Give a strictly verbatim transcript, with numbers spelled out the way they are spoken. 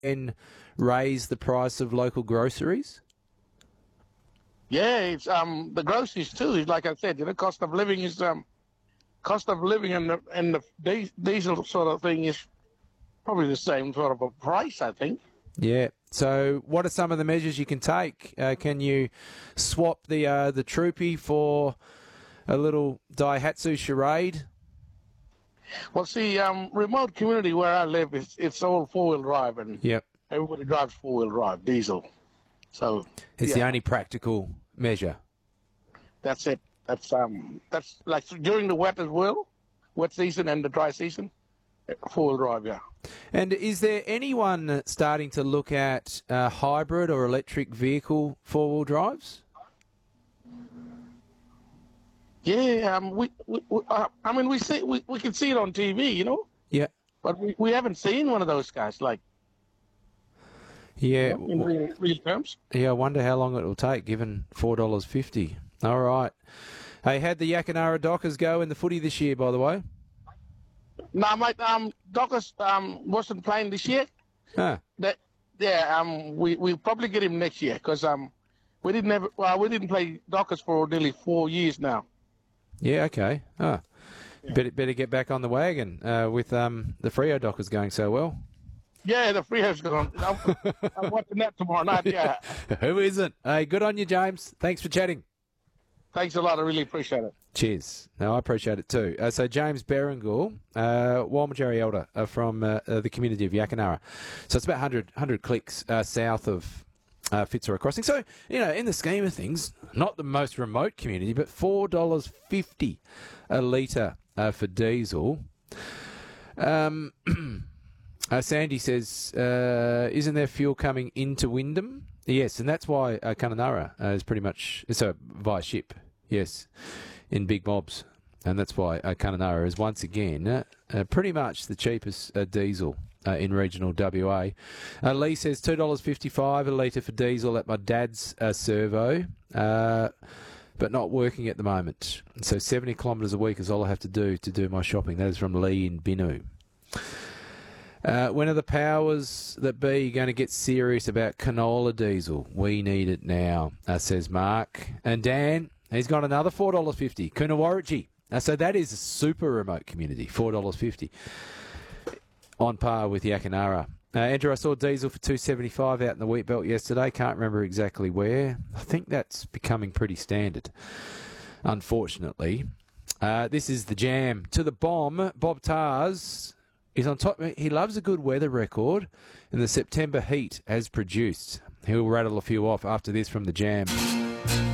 then raise the price of local groceries? Yeah, it's um the groceries too. It's like I said, you know, cost of living is um cost of living and the and the di- diesel sort of thing is probably the same sort of a price, I think. Yeah. So, what are some of the measures you can take? Uh, can you swap the uh, the Troopy for a little Daihatsu Charade? Well, see, um, remote community where I live, it's it's all four wheel drive, and Yep. everybody drives four wheel drive diesel. So It's yeah, the only practical measure. that's it. That's um that's like during the wet as well, wet season and the dry season, four wheel drive. Yeah. And is there anyone starting to look at uh, hybrid or electric vehicle four-wheel drives? Yeah, um, we, we, we uh, I mean, we see, we, we can see it on T V, you know, Yeah. but we, we haven't seen one of those guys like Yeah. you know, in real, real terms. Yeah, I wonder how long it will take, given four dollars fifty. All right. Hey, how'd the Yakanara Dockers go in the footy this year, by the way? No, mate, um, Dockers um wasn't playing this year. Huh. That yeah, um, we we probably get him next year because um, we didn't have well, we didn't play Dockers for nearly four years now. Yeah, okay. Ah. Yeah. Better, better get back on the wagon uh, with um, the Freo Dockers going so well. Yeah, the Freo's going. I'm, I'm watching that tomorrow night. Yeah. Who isn't? Hey, good on you, James. Thanks for chatting. Thanks a lot. I really appreciate it. Cheers. No, I appreciate it too. Uh, so James Berengal, uh, Walmajari Elder uh, from uh, uh, the community of Yakanara. So it's about one hundred, one hundred clicks uh, south of uh, Fitzroy Crossing. So, you know, in the scheme of things, not the most remote community, but four dollars fifty a litre uh, for diesel. Um, uh, Sandy says, uh, isn't there fuel coming into Wyndham? Yes, and that's why uh, Kununurra uh, is pretty much, so via ship, yes, in big mobs. And that's why uh, Kununurra is once again uh, uh, pretty much the cheapest uh, diesel uh, in regional W A. Uh, Lee says two dollars fifty-five a litre for diesel at my dad's uh, servo, uh, but not working at the moment. So seventy kilometres a week is all I have to do to do my shopping. That is from Lee in Binu. Uh, when are the powers that be going to get serious about canola diesel? We need it now, uh, says Mark. And Dan, he's got another four dollars fifty. Coonawarra. Uh, so that is a super remote community, four dollars fifty. On par with Yakanara. Uh, Andrew, I saw diesel for two dollars seventy-five out in the wheat belt yesterday. Can't remember exactly where. I think that's becoming pretty standard, unfortunately. Uh, this is the jam. To the bomb, Bob Tars is on top. He loves a good weather record, and the September heat has produced. He'll rattle a few off after this from the jam.